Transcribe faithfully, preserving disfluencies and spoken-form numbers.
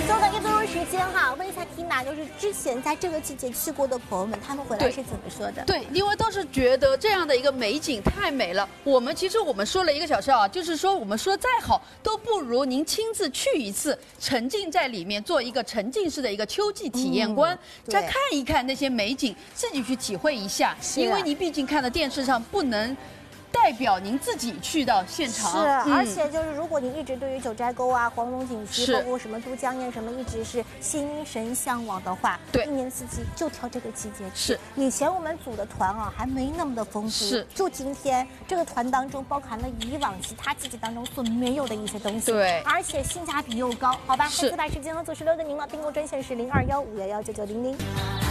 最后的一分钟时间哈，问一下缇娜，就是之前在这个季节去过的朋友们，他们回来是怎么说的？ 对，因为都是觉得这样的一个美景太美了。我们其实我们说了一个小时啊，就是说我们说再好都不如您亲自去一次，沉浸在里面，做一个沉浸式的一个秋季体验官，嗯、再看一看那些美景，自己去体会一下。因为你毕竟看的电视上不能。代表您自己去到现场， 是，嗯、而且就是如果您一直对于九寨沟啊、黄龙景区，包括什么都江堰什么，一直是心神向往的话，对，一年四季就挑这个季节去。是，以前我们组的团啊还没那么的丰富，是，就今天这个团当中包含了以往其他季节当中所没有的一些东西，对，而且性价比又高，好吧？是，四百时间和九十六的您了，订购专线是零二幺五幺幺九九零零。